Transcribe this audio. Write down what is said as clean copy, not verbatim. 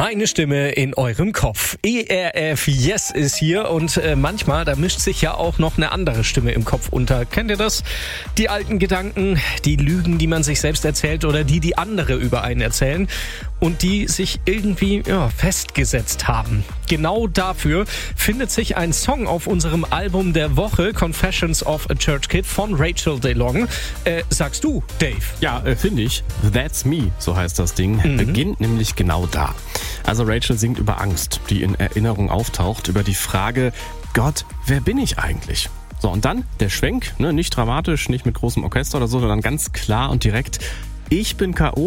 Meine Stimme in eurem Kopf. ERF Yes ist hier und manchmal, da mischt sich ja auch noch eine andere Stimme im Kopf unter. Kennt ihr das? Die alten Gedanken, die Lügen, die man sich selbst erzählt oder die andere über einen erzählen und die sich irgendwie festgesetzt haben. Genau dafür findet sich ein Song auf unserem Album der Woche, Confessions of a Church Kid von Rachel DeLong. Sagst du, Dave? Ja, finde ich. That's Me, so heißt das Ding, beginnt nämlich genau da. Also Rachel singt über Angst, die in Erinnerung auftaucht, über die Frage, Gott, wer bin ich eigentlich? So, und dann der Schwenk, nicht dramatisch, nicht mit großem Orchester oder so, sondern ganz klar und direkt, ich bin K.O.